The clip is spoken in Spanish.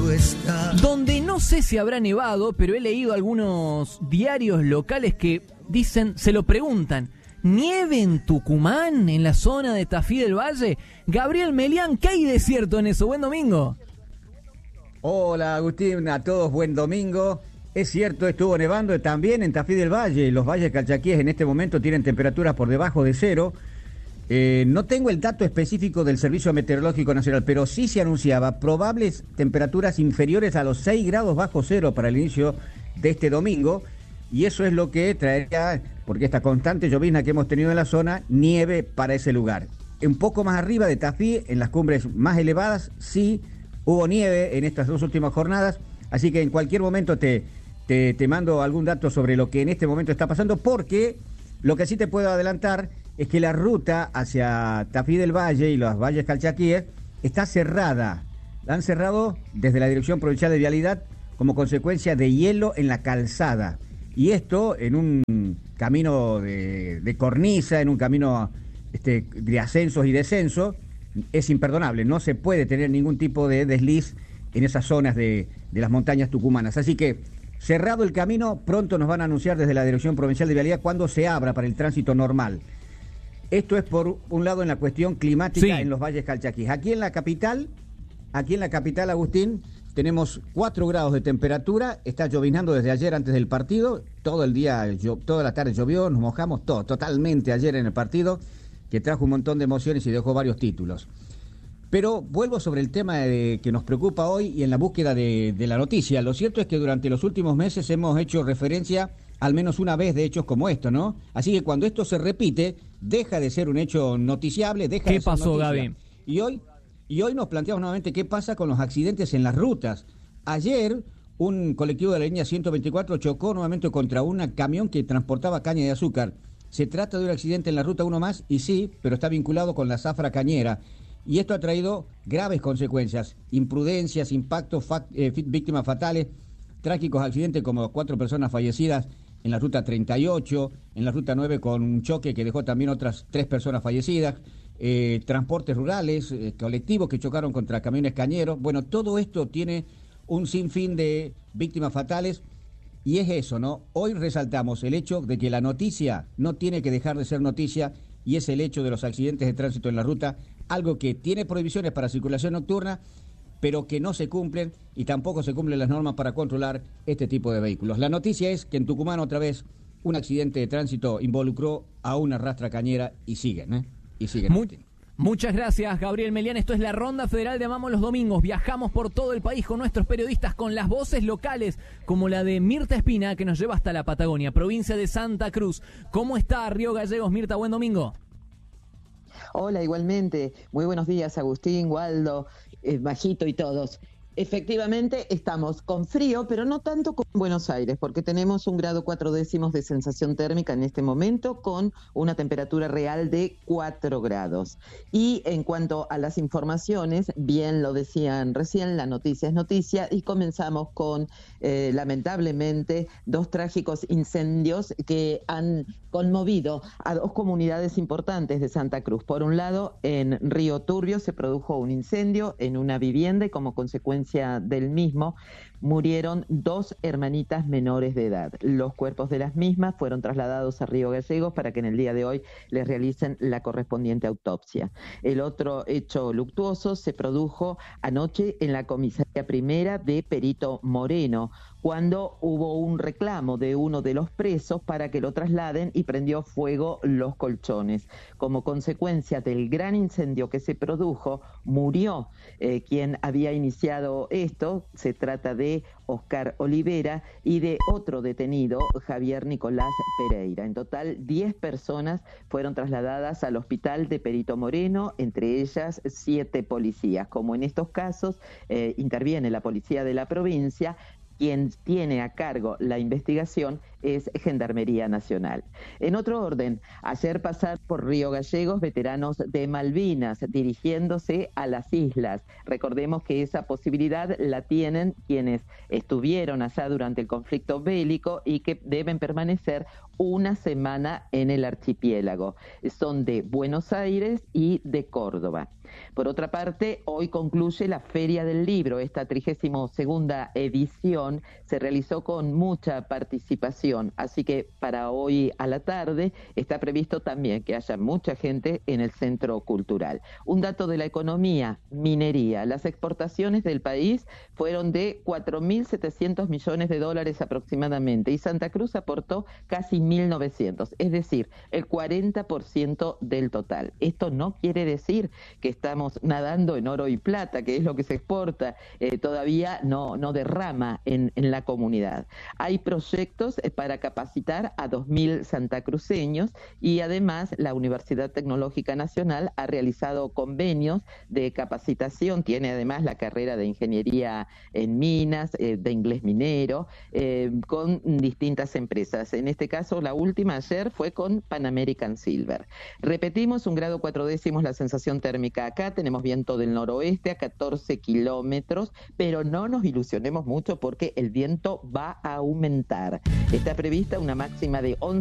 tú estás. Donde no sé si habrá nevado, pero he leído algunos diarios locales que dicen, se lo preguntan, ¿nieve en Tucumán, en la zona de Tafí del Valle? Gabriel Melián, ¿qué hay de cierto en eso? Buen domingo. Hola Agustín, a todos buen domingo. Es cierto, estuvo nevando también en Tafí del Valle. Los valles calchaquíes en este momento tienen temperaturas por debajo de cero. No tengo el dato específico del Servicio Meteorológico Nacional, pero sí se anunciaba probables temperaturas inferiores a los 6 grados bajo cero para el inicio de este domingo. Y eso es lo que traería, porque esta constante llovizna que hemos tenido en la zona, nieve para ese lugar. Un poco más arriba de Tafí, en las cumbres más elevadas, sí hubo nieve en estas dos últimas jornadas. Así que en cualquier momento te mando algún dato sobre lo que en este momento está pasando, porque lo que sí te puedo adelantar es que la ruta hacia Tafí del Valle y los valles calchaquíes está cerrada. La han cerrado desde la Dirección Provincial de Vialidad como consecuencia de hielo en la calzada. Y esto en un camino de cornisa, en un camino de ascensos y descensos, es imperdonable. No se puede tener ningún tipo de desliz en esas zonas de las montañas tucumanas. Así que, cerrado el camino, pronto nos van a anunciar desde la Dirección Provincial de Vialidad cuando se abra para el tránsito normal. Esto es por un lado en la cuestión climática en los valles calchaquíes. Aquí en la capital, Agustín, tenemos 4 grados de temperatura, está lloviznando desde ayer antes del partido, todo el día, toda la tarde llovió, nos mojamos totalmente ayer en el partido, que trajo un montón de emociones y dejó varios títulos. Pero vuelvo sobre el tema que nos preocupa hoy y en la búsqueda de la noticia. Lo cierto es que durante los últimos meses hemos hecho referencia al menos una vez de hechos como esto, ¿no? Así que cuando esto se repite, deja de ser un hecho noticiable, deja de ser noticia. ¿Qué pasó, Gaby? Y hoy nos planteamos nuevamente qué pasa con los accidentes en las rutas. Ayer, un colectivo de la línea 124 chocó nuevamente contra un camión que transportaba caña de azúcar. Se trata de un accidente en la ruta 1 más, y sí, pero está vinculado con la zafra cañera. Y esto ha traído graves consecuencias, imprudencias, impactos, víctimas fatales, trágicos accidentes como 4 personas fallecidas en la ruta 38, en la ruta 9 con un choque que dejó también otras 3 personas fallecidas, transportes rurales, colectivos que chocaron contra camiones cañeros. Bueno, todo esto tiene un sinfín de víctimas fatales y es eso, ¿no? Hoy resaltamos el hecho de que la noticia no tiene que dejar de ser noticia y es el hecho de los accidentes de tránsito en la ruta, algo que tiene prohibiciones para circulación nocturna, pero que no se cumplen y tampoco se cumplen las normas para controlar este tipo de vehículos. La noticia es que en Tucumán otra vez un accidente de tránsito involucró a una rastra cañera y siguen. Muchas gracias, Gabriel Melián. Esto es la Ronda Federal de Amamos los Domingos. Viajamos por todo el país con nuestros periodistas, con las voces locales, como la de Mirta Espina, que nos lleva hasta la Patagonia, provincia de Santa Cruz. ¿Cómo está Río Gallegos, Mirta? Buen domingo. Hola, igualmente. Muy buenos días, Agustín, Waldo, Majito y todos. Efectivamente, estamos con frío, pero no tanto como en Buenos Aires, porque tenemos 1 grado 4 décimos de sensación térmica en este momento, con una temperatura real de 4 grados. Y en cuanto a las informaciones, bien lo decían recién, la noticia es noticia, y comenzamos con, lamentablemente, 2 trágicos incendios que han conmovido a 2 comunidades importantes de Santa Cruz. Por un lado, en Río Turbio se produjo un incendio en una vivienda y como consecuencia del mismo murieron 2 hermanitas menores de edad. Los cuerpos de las mismas fueron trasladados a Río Gallegos para que en el día de hoy les realicen la correspondiente autopsia. El otro hecho luctuoso se produjo anoche en la comisaría primera de Perito Moreno, cuando hubo un reclamo de uno de los presos para que lo trasladen y prendió fuego los colchones. Como consecuencia del gran incendio que se produjo, murió quien había iniciado esto. Se trata de Oscar Olivera y de otro detenido, Javier Nicolás Pereira. En total, 10 personas fueron trasladadas al hospital de Perito Moreno, entre ellas 7 policías. Como en estos casos, interviene la policía de la provincia. Quien tiene a cargo la investigación es Gendarmería Nacional. En otro orden, ayer pasaron por Río Gallegos veteranos de Malvinas dirigiéndose a las islas. Recordemos que esa posibilidad la tienen quienes estuvieron allá durante el conflicto bélico y que deben permanecer 1 semana en el archipiélago. Son de Buenos Aires y de Córdoba. Por otra parte, hoy concluye la Feria del Libro. Esta 32ª edición se realizó con mucha participación, así que para hoy a la tarde está previsto también que haya mucha gente en el Centro Cultural. Un dato de la economía, minería. Las exportaciones del país fueron de 4.700 millones de dólares aproximadamente y Santa Cruz aportó casi 1.900, es decir, el 40% del total. Esto no quiere decir que estamos nadando en oro y plata, que es lo que se exporta, todavía no derrama en la comunidad. Hay proyectos para capacitar a 2.000 santacruceños y además la Universidad Tecnológica Nacional ha realizado convenios de capacitación, tiene además la carrera de ingeniería en minas, de inglés minero, con distintas empresas. En este caso, la última ayer fue con Pan American Silver. Repetimos, 1 grado 4 décimos la sensación térmica acá, tenemos viento del noroeste a 14 kilómetros, pero no nos ilusionemos mucho porque el viento va a aumentar. Está prevista una máxima de 11